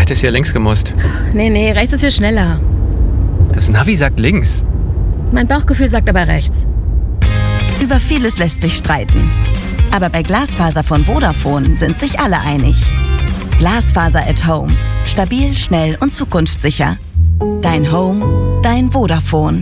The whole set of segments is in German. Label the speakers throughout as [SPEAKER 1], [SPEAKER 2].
[SPEAKER 1] hättest hier links gemusst.
[SPEAKER 2] Nee, rechts ist viel schneller.
[SPEAKER 1] Das Navi sagt links.
[SPEAKER 2] Mein Bauchgefühl sagt aber rechts.
[SPEAKER 3] Über vieles lässt sich streiten. Aber bei Glasfaser von Vodafone sind sich alle einig. Glasfaser at Home. Stabil, schnell und zukunftssicher. Dein Home, dein Vodafone.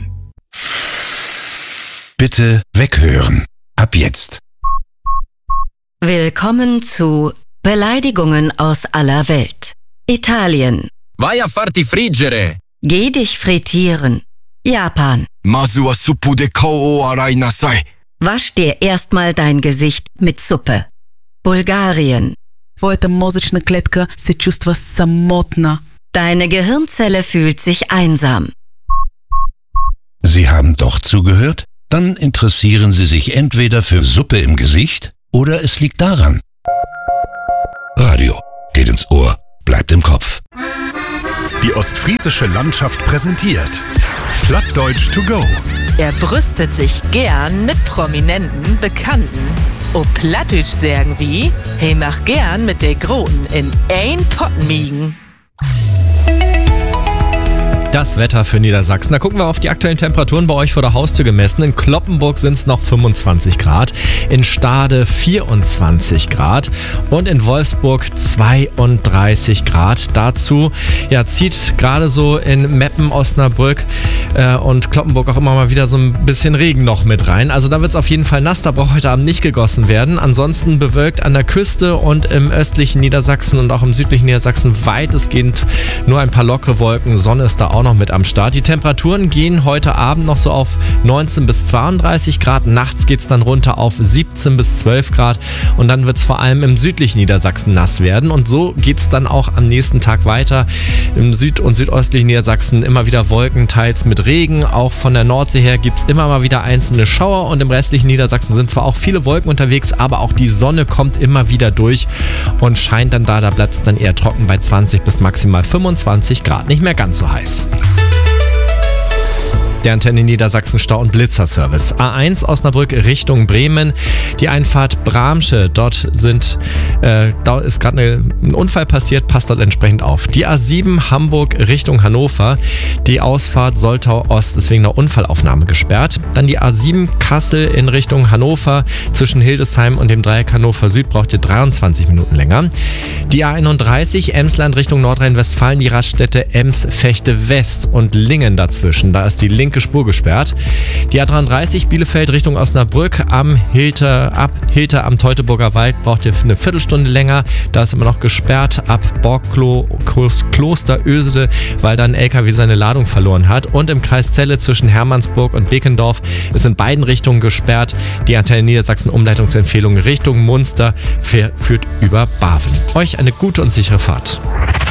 [SPEAKER 4] Bitte weghören. Ab jetzt.
[SPEAKER 5] Willkommen zu Beleidigungen aus aller Welt. Italien.
[SPEAKER 6] Vai a farti friggere.
[SPEAKER 5] Geh dich frittieren. Japan.
[SPEAKER 6] Masu wa suppu de kou o arai nasai.
[SPEAKER 5] Wasch dir erstmal dein Gesicht mit Suppe. Bulgarien.
[SPEAKER 7] Твоята мозъчна клетка се чувства самотна.
[SPEAKER 5] Deine Gehirnzelle fühlt sich einsam.
[SPEAKER 4] Sie haben doch zugehört? Dann interessieren Sie sich entweder für Suppe im Gesicht oder es liegt daran. Radio geht ins Ohr, bleibt im Kopf.
[SPEAKER 8] Die ostfriesische Landschaft präsentiert Plattdeutsch to go.
[SPEAKER 9] Er brüstet sich gern mit prominenten Bekannten. O Plattdeutsch sagen wie, hey mach gern mit der Groten in ein Pott miegen.
[SPEAKER 10] Das Wetter für Niedersachsen. Da gucken wir auf die aktuellen Temperaturen bei euch vor der Haustür gemessen. In Cloppenburg sind es noch 25 Grad, in Stade 24 Grad und in Wolfsburg 32 Grad. Dazu zieht gerade so in Meppen, Osnabrück und Cloppenburg auch immer mal wieder so ein bisschen Regen noch mit rein. Also da wird es auf jeden Fall nass, da braucht heute Abend nicht gegossen werden. Ansonsten bewölkt an der Küste und im östlichen Niedersachsen und auch im südlichen Niedersachsen weitestgehend nur ein paar lockere Wolken. Sonne ist da auch noch mit am Start. Die Temperaturen gehen heute Abend noch so auf 19 bis 32 Grad. Nachts geht es dann runter auf 17 bis 12 Grad und dann wird es vor allem im südlichen Niedersachsen nass werden. Und so geht es dann auch am nächsten Tag weiter. Im süd- und südöstlichen Niedersachsen immer wieder Wolken, teils mit Regen. Auch von der Nordsee her gibt es immer mal wieder einzelne Schauer und im restlichen Niedersachsen sind zwar auch viele Wolken unterwegs, aber auch die Sonne kommt immer wieder durch und scheint dann da bleibt es dann eher trocken bei 20 bis maximal 25 Grad. Nicht mehr ganz so heiß. Der Antenne Niedersachsen Stau- und Blitzerservice. A1 Osnabrück Richtung Bremen. Die Einfahrt Bramsche. Dort ist gerade ein Unfall passiert, passt dort entsprechend auf. Die A7 Hamburg Richtung Hannover. Die Ausfahrt Soltau Ost ist wegen einer Unfallaufnahme gesperrt. Dann die A7 Kassel in Richtung Hannover. Zwischen Hildesheim und dem Dreieck Hannover Süd braucht ihr 23 Minuten länger. Die A31 Emsland Richtung Nordrhein-Westfalen. Die Raststätte Ems-Vechte West und Lingen dazwischen. Da ist die linke Spur gesperrt. Die A33 Bielefeld Richtung Osnabrück ab Hilter am Teutoburger Wald braucht ihr eine Viertelstunde länger. Da ist immer noch gesperrt ab Borgkloh, Kloster Ösede, weil dann ein LKW seine Ladung verloren hat. Und im Kreis Celle zwischen Hermannsburg und Beckendorf ist in beiden Richtungen gesperrt. Die Antenne Niedersachsen Umleitungsempfehlung Richtung Munster führt über Barven. Euch eine gute und sichere Fahrt.